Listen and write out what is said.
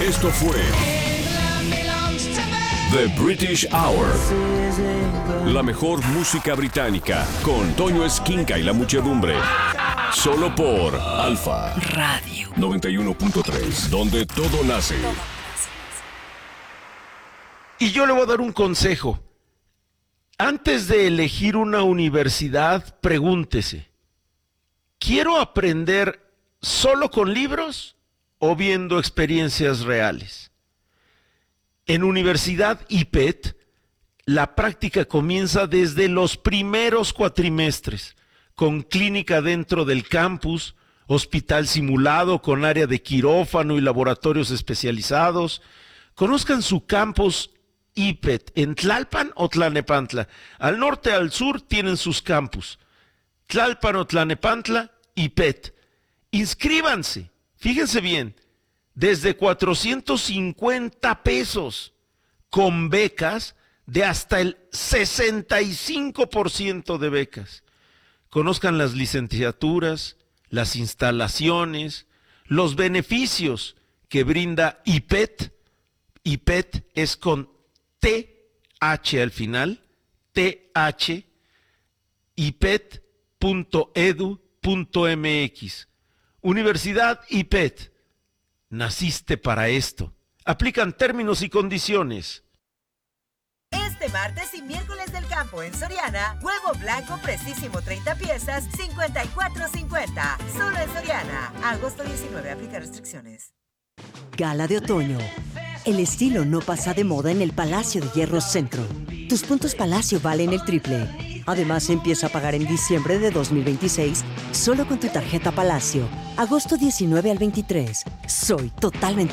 Esto fue The British Hour. La mejor música británica con Toño Esquinca y la muchedumbre. Solo por Alfa Radio 91.3, donde todo nace. Y yo le voy a dar un consejo. Antes de elegir una universidad, pregúntese, ¿quiero aprender solo con libros o viendo experiencias reales? En Universidad IPET, la práctica comienza desde los primeros cuatrimestres, con clínica dentro del campus, hospital simulado con área de quirófano y laboratorios especializados. Conozcan su campus IPET en Tlalpan o Tlalnepantla. Al norte, al sur tienen sus campus. Tlalpan o Tlalnepantla, IPET. Inscríbanse, fíjense bien, desde 450 pesos, con becas de hasta el 65% de becas. Conozcan las licenciaturas, las instalaciones, los beneficios que brinda IPET. IPET es con TH al final, TH, ipet.edu.mx. Universidad IPET. Naciste para esto. Aplican términos y condiciones. Este martes y miércoles del campo en Soriana, huevo blanco precisísimo 30 piezas, $54.50. Solo en Soriana. Agosto 19, aplica restricciones. Gala de otoño. El estilo no pasa de moda en el Palacio de Hierro Centro. Tus puntos Palacio valen el triple. Además, empieza a pagar en diciembre de 2026 solo con tu tarjeta Palacio. Agosto 19 al 23. Soy totalmente